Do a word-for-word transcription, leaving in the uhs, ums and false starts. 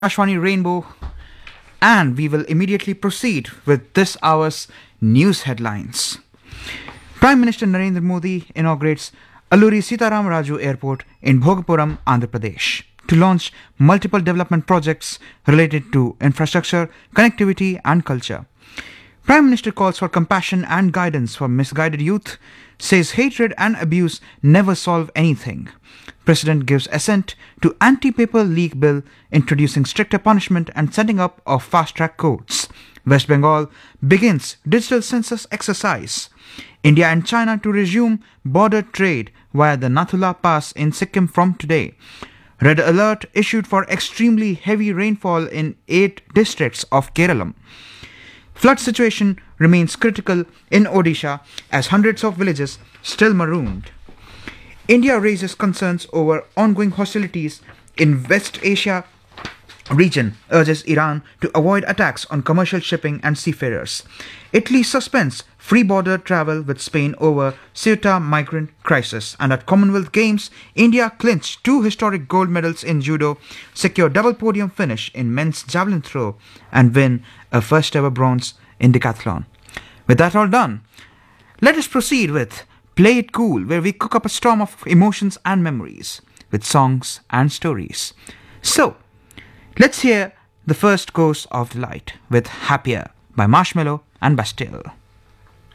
Akashwani Rainbow, and we will immediately proceed with this hour's news headlines. Prime Minister Narendra Modi inaugurates Alluri Sitaram Raju Airport in Bhogapuram, Andhra Pradesh, to launch multiple development projects related to infrastructure, connectivity, and culture. Prime Minister calls for compassion and guidance for misguided youth, says hatred and abuse never solve anything. President gives assent to anti-paper leak bill introducing stricter punishment and setting up of fast-track courts. West Bengal begins digital census exercise. India and China to resume border trade via the Nathula Pass in Sikkim from today. Red alert issued for extremely heavy rainfall in eight districts of Kerala. Flood situation remains critical in Odisha as hundreds of villages still marooned. India raises concerns over ongoing hostilities in West Asia region, urges Iran to avoid attacks on commercial shipping and seafarers. Italy suspends free border travel with Spain over Ceuta migrant crisis. And at Commonwealth Games, India clinched two historic gold medals in judo, secure double podium finish in men's javelin throw, and win a first ever bronze in decathlon. With that all done, let us proceed with Play It Cool, where we cook up a storm of emotions and memories with songs and stories. So, let's hear the first course of delight with Happier by Marshmello and Bastille.